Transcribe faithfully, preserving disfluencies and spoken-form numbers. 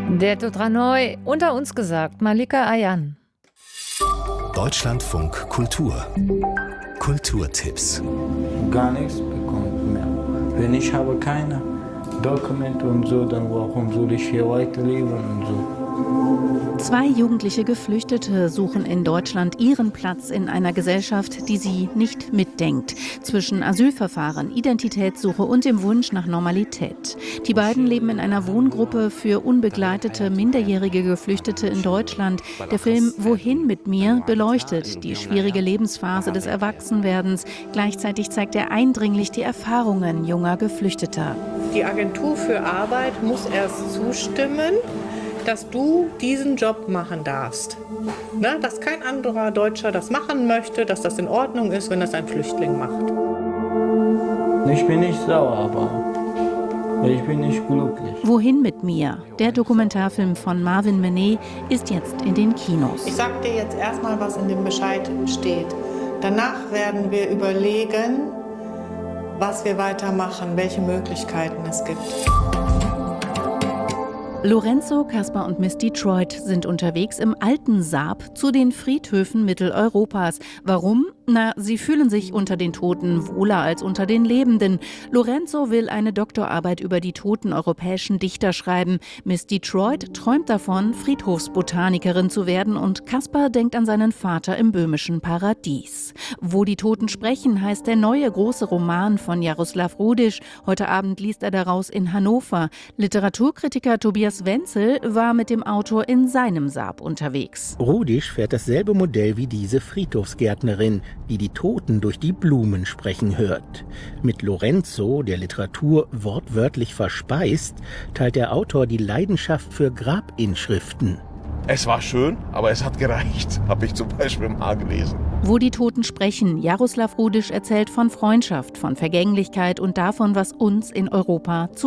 Der Tutranoi, unter uns gesagt, Malika Ayan. Deutschlandfunk Kultur. Kulturtipps. Gar nichts bekommen mehr. Wenn ich habe keine Dokumente und so, dann warum soll ich hier weiterleben und so? Zwei jugendliche Geflüchtete suchen in Deutschland ihren Platz in einer Gesellschaft, die sie nicht mitdenkt. Zwischen Asylverfahren, Identitätssuche und dem Wunsch nach Normalität. Die beiden leben in einer Wohngruppe für unbegleitete, minderjährige Geflüchtete in Deutschland. Der Film Wohin mit mir beleuchtet die schwierige Lebensphase des Erwachsenwerdens. Gleichzeitig zeigt er eindringlich die Erfahrungen junger Geflüchteter. Die Agentur für Arbeit muss erst zustimmen, dass du diesen Job machen darfst. Ne? Dass kein anderer Deutscher das machen möchte, dass das in Ordnung ist, wenn das ein Flüchtling macht. Ich bin nicht sauer, aber ich bin nicht glücklich. Wohin mit mir? Der Dokumentarfilm von Marvin Menet ist jetzt in den Kinos. Ich sag dir jetzt erstmal, was in dem Bescheid steht. Danach werden wir überlegen, was wir weitermachen, welche Möglichkeiten es gibt. Lorenzo, Kaspar und Miss Detroit sind unterwegs im alten Saab zu den Friedhöfen Mitteleuropas. Warum? Na, sie fühlen sich unter den Toten wohler als unter den Lebenden. Lorenzo will eine Doktorarbeit über die toten europäischen Dichter schreiben. Miss Detroit träumt davon, Friedhofsbotanikerin zu werden, und Kaspar denkt an seinen Vater im böhmischen Paradies. Wo die Toten sprechen, heißt der neue große Roman von Jaroslav Rudisch. Heute Abend liest er daraus in Hannover. Literaturkritiker Tobias Wenzel war mit dem Autor in seinem Saab unterwegs. Rudisch fährt dasselbe Modell wie diese Friedhofsgärtnerin, die die Toten durch die Blumen sprechen hört. Mit Lorenzo, der Literatur wortwörtlich verspeist, teilt der Autor die Leidenschaft für Grabinschriften. Es war schön, aber es hat gereicht, habe ich zum Beispiel mal gelesen. Wo die Toten sprechen. Jaroslav Rudisch erzählt von Freundschaft, von Vergänglichkeit und davon, was uns in Europa zu